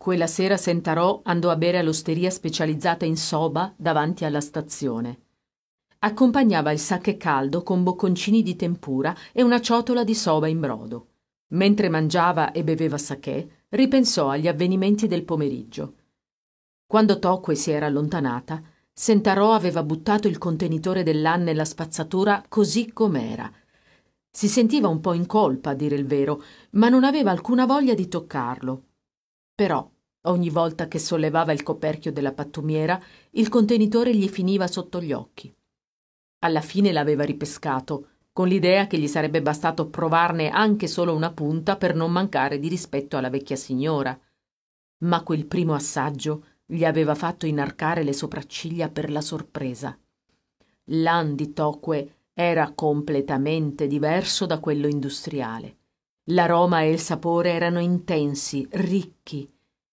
Quella sera Sentarò andò a bere all'osteria specializzata in soba davanti alla stazione. Accompagnava il sake caldo con bocconcini di tempura e una ciotola di soba in brodo. Mentre mangiava e beveva sakè, ripensò agli avvenimenti del pomeriggio. Quando Tokwe si era allontanata, Sentarò aveva buttato il contenitore dell'AN nella spazzatura così com'era. Si sentiva un po' in colpa, a dire il vero, ma non aveva alcuna voglia di toccarlo. Però, ogni volta che sollevava il coperchio della pattumiera, il contenitore gli finiva sotto gli occhi. Alla fine l'aveva ripescato, con l'idea che gli sarebbe bastato provarne anche solo una punta per non mancare di rispetto alla vecchia signora. Ma quel primo assaggio gli aveva fatto inarcare le sopracciglia per la sorpresa. L'AN di Tokwe era completamente diverso da quello industriale. L'aroma e il sapore erano intensi, ricchi.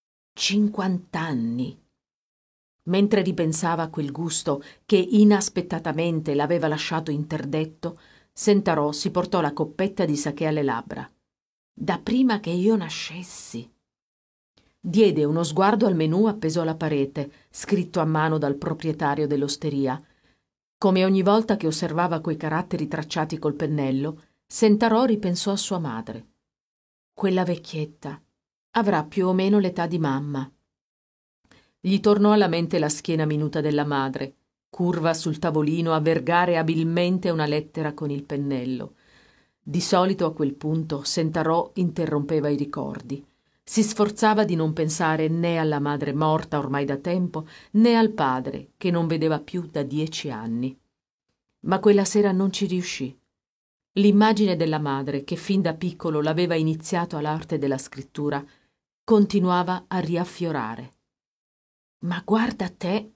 50 anni. Mentre ripensava a quel gusto che inaspettatamente l'aveva lasciato interdetto, Sentarò si portò la coppetta di sakè alle labbra. Da prima che io nascessi. Diede uno sguardo al menù appeso alla parete, scritto a mano dal proprietario dell'osteria. Come ogni volta che osservava quei caratteri tracciati col pennello, Sentarò ripensò a sua madre. Quella vecchietta avrà più o meno l'età di mamma. Gli tornò alla mente la schiena minuta della madre, curva sul tavolino a vergare abilmente una lettera con il pennello. Di solito a quel punto Sentarò interrompeva i ricordi. Si sforzava di non pensare né alla madre morta ormai da tempo, né al padre che non vedeva più da 10 anni. Ma quella sera non ci riuscì. L'immagine della madre, che fin da piccolo l'aveva iniziato all'arte della scrittura, continuava a riaffiorare. «Ma guarda te!»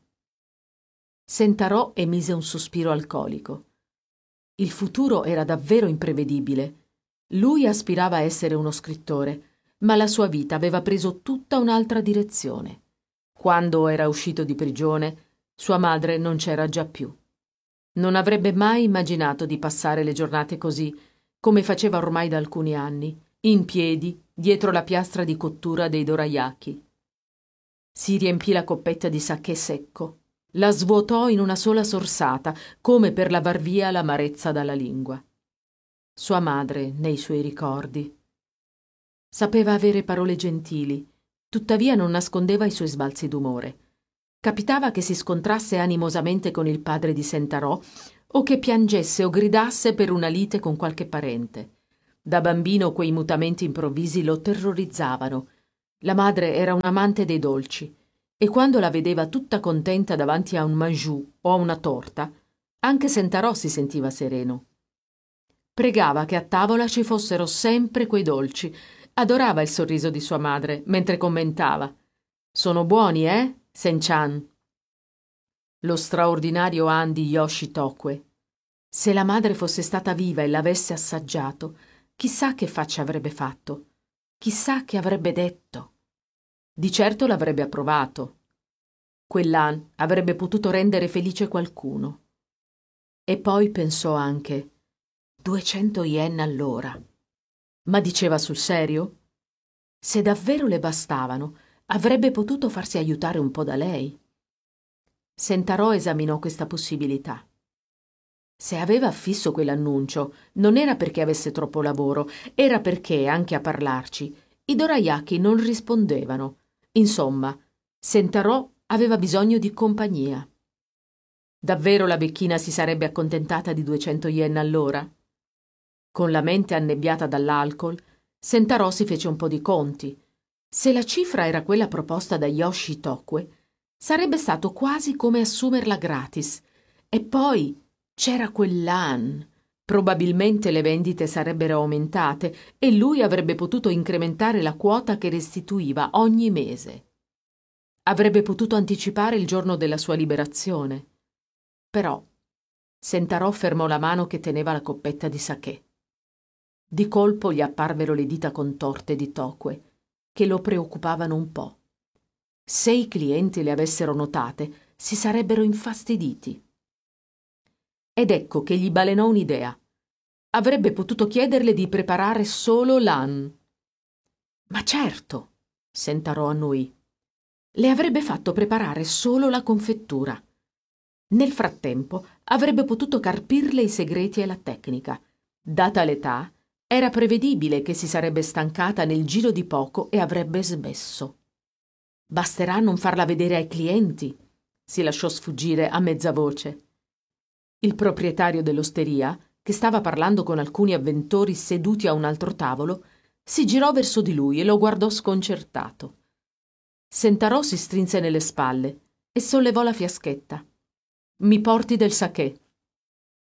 Sentarò emise un sospiro alcolico. Il futuro era davvero imprevedibile. Lui aspirava a essere uno scrittore, ma la sua vita aveva preso tutta un'altra direzione. Quando era uscito di prigione, sua madre non c'era già più. Non avrebbe mai immaginato di passare le giornate così, come faceva ormai da alcuni anni, in piedi, dietro la piastra di cottura dei dorayaki. Si riempì la coppetta di sakè secco, la svuotò in una sola sorsata, come per lavar via l'amarezza dalla lingua. Sua madre nei suoi ricordi. Sapeva avere parole gentili, tuttavia non nascondeva i suoi sbalzi d'umore. Capitava che si scontrasse animosamente con il padre di Sentarò o che piangesse o gridasse per una lite con qualche parente. Da bambino quei mutamenti improvvisi lo terrorizzavano. La madre era un'amante dei dolci e quando la vedeva tutta contenta davanti a un mangiù o a una torta, anche Sentarò si sentiva sereno. Pregava che a tavola ci fossero sempre quei dolci. Adorava il sorriso di sua madre mentre commentava: «Sono buoni, Sen-chan?» Lo straordinario Han di Yoshi Tokwe. Se la madre fosse stata viva e l'avesse assaggiato, chissà che faccia avrebbe fatto, chissà che avrebbe detto. Di certo l'avrebbe approvato. Quell'Han avrebbe potuto rendere felice qualcuno. E poi pensò anche: 200 yen all'ora. Ma diceva sul serio? Se davvero le bastavano, avrebbe potuto farsi aiutare un po' da lei. Sentarò esaminò questa possibilità. Se aveva affisso quell'annuncio, non era perché avesse troppo lavoro, era perché, anche a parlarci, i dorayaki non rispondevano. Insomma, Sentarò aveva bisogno di compagnia. Davvero la becchina si sarebbe accontentata di 200 yen all'ora? Con la mente annebbiata dall'alcol, Sentarò si fece un po' di conti. Se la cifra era quella proposta da Yoshi Tokwe, sarebbe stato quasi come assumerla gratis. E poi c'era quell'Han. Probabilmente le vendite sarebbero aumentate e lui avrebbe potuto incrementare la quota che restituiva ogni mese. Avrebbe potuto anticipare il giorno della sua liberazione. Però Sentarò fermò la mano che teneva la coppetta di sakè. Di colpo gli apparvero le dita contorte di Tokwe, che lo preoccupavano un po'. Se i clienti le avessero notate, si sarebbero infastiditi. Ed ecco che gli balenò un'idea. Avrebbe potuto chiederle di preparare solo l'Han. Ma certo, Sentarò annuì. Le avrebbe fatto preparare solo la confettura. Nel frattempo avrebbe potuto carpirle i segreti e la tecnica. Data l'età, era prevedibile che si sarebbe stancata nel giro di poco e avrebbe smesso. Basterà non farla vedere ai clienti, si lasciò sfuggire a mezza voce. Il proprietario dell'osteria, che stava parlando con alcuni avventori seduti a un altro tavolo, si girò verso di lui e lo guardò sconcertato. Sentarò si strinse nelle spalle e sollevò la fiaschetta. «Mi porti del sakè»,